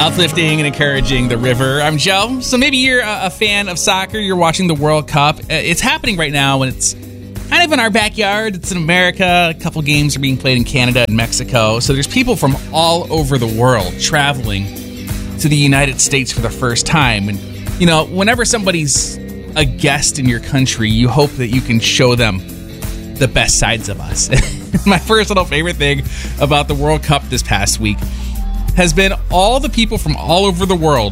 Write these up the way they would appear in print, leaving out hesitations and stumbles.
uplifting and encouraging the river. I'm Joe. So maybe you're a fan of soccer, you're watching the World Cup. It's happening right now, and it's kind of in our backyard. It's in America. A couple games are being played in Canada and Mexico. So there's people from all over the world traveling to the United States for the first time. And, you know, whenever somebody's a guest in your country, you hope that you can show them the best sides of us. My personal favorite thing about the World Cup this past week has been all the people from all over the world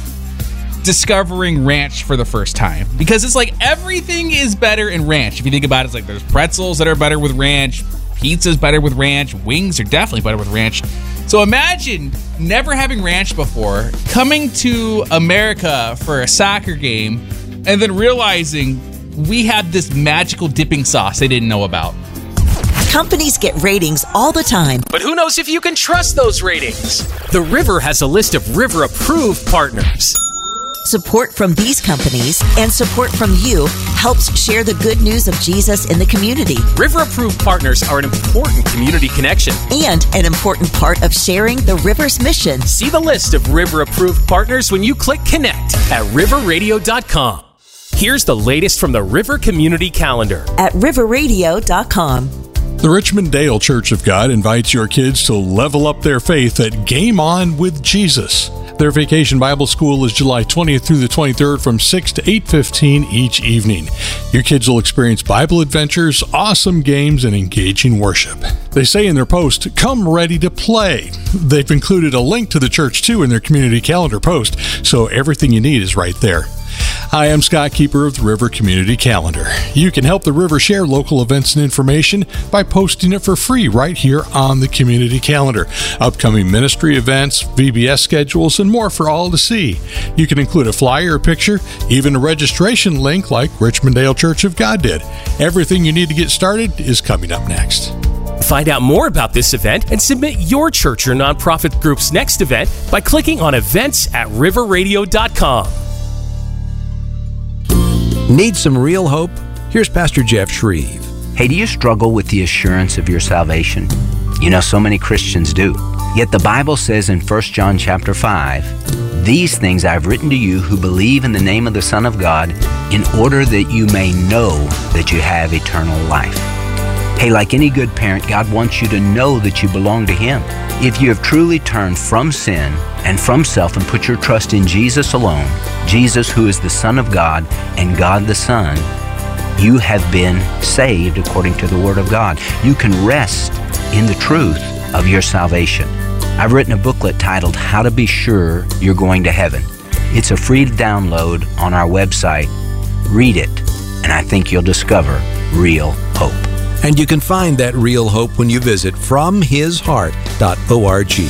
discovering ranch for the first time. Because it's like everything is better in ranch. If you think about it, it's like there's pretzels that are better with ranch, pizza's better with ranch, wings are definitely better with ranch. So imagine never having ranch before, coming to America for a soccer game, and then realizing we have this magical dipping sauce they didn't know about. Companies get ratings all the time. But who knows if you can trust those ratings? The River has a list of River-approved partners. Support from these companies and support from you helps share the good news of Jesus in the community. River-approved partners are an important community connection. And an important part of sharing the River's mission. See the list of River-approved partners when you click Connect at riverradio.com. Here's the latest from the River Community Calendar at riverradio.com. The Richmond Dale Church of God invites your kids to level up their faith at Game On with Jesus. Their Vacation Bible School is July 20th through the 23rd from 6 to 8:15 each evening. Your kids will experience Bible adventures, awesome games, and engaging worship. They say in their post, "Come ready to play." They've included a link to the church too in their community calendar post, so everything you need is right there. Hi, I'm Scott Keeper of the River Community Calendar. You can help the River share local events and information by posting it for free right here on the Community Calendar. Upcoming ministry events, VBS schedules, and more for all to see. You can include a flyer or picture, even a registration link like Richmond Dale Church of God did. Everything you need to get started is coming up next. Find out more about this event and submit your church or nonprofit group's next event by clicking on events at riverradio.com. Need some real hope? Here's Pastor Jeff Shreve. Hey, do you struggle with the assurance of your salvation? You know, so many Christians do. Yet the Bible says in 1 John chapter 5, "These things I've written to you who believe in the name of the Son of God, in order that you may know that you have eternal life." Hey, like any good parent, God wants you to know that you belong to Him. If you have truly turned from sin and from self and put your trust in Jesus alone, Jesus who is the Son of God and God the Son, you have been saved according to the Word of God. You can rest in the truth of your salvation. I've written a booklet titled How to Be Sure You're Going to Heaven. It's a free download on our website. Read it, and I think you'll discover real hope. And you can find that real hope when you visit FromHisHeart.org.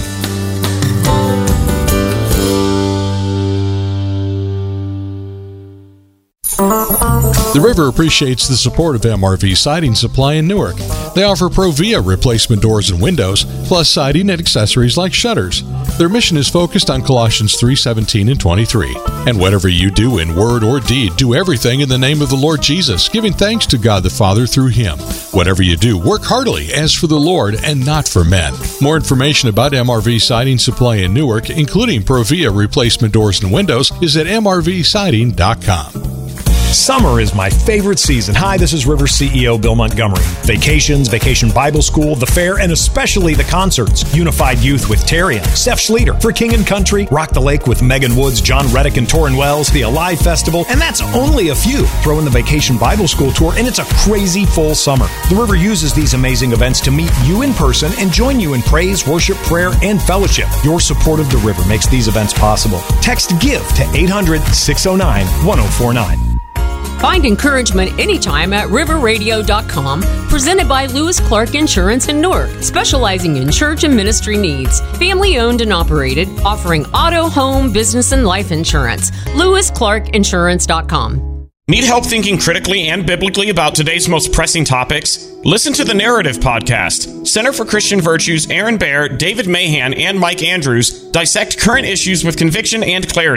The River appreciates the support of MRV Siding Supply in Newark. They offer Provia replacement doors and windows, plus siding and accessories like shutters. Their mission is focused on Colossians 3:17 and 23. And whatever you do in word or deed, do everything in the name of the Lord Jesus, giving thanks to God the Father through Him. Whatever you do, work heartily as for the Lord and not for men. More information about MRV Siding Supply in Newark, including Provia replacement doors and windows, is at mrvsiding.com. Summer is my favorite season. Hi, this is River CEO Bill Montgomery. Vacations, Vacation Bible School, the fair, and especially the concerts. Unified Youth with Terry and Steph Schlueter. For King and Country, Rock the Lake with Megan Woods, John Reddick, and Torrin Wells. The Alive Festival, and that's only a few. Throw in the Vacation Bible School Tour, and it's a crazy full summer. The River uses these amazing events to meet you in person and join you in praise, worship, prayer, and fellowship. Your support of the River makes these events possible. Text GIVE to 800-609-1049. Find encouragement anytime at riverradio.com, presented by Lewis Clark Insurance in Newark, specializing in church and ministry needs. Family owned and operated, offering auto, home, business, and life insurance. LewisClarkInsurance.com. Need help thinking critically and biblically about today's most pressing topics? Listen to the Narrative Podcast. Center for Christian Virtues' Aaron Baer, David Mahan, and Mike Andrews dissect current issues with conviction and clarity.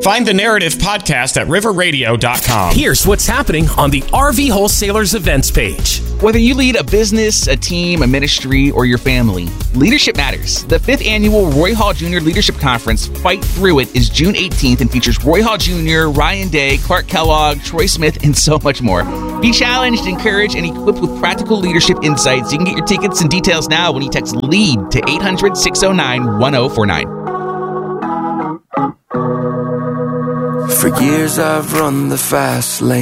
Find the Narrative Podcast at riverradio.com. Here's what's happening on the RV Wholesalers events page. Whether you lead a business, a team, a ministry, or your family, leadership matters. The 5th annual Roy Hall Jr. Leadership Conference, Fight Through It, is June 18th and features Roy Hall Jr., Ryan Day, Clark Kellogg, Troy Smith, and so much more. Be challenged, encouraged, and equipped with practical leadership insights. You can get your tickets and details now when you text LEAD to 800-609-1049. For years I've run the fast lane.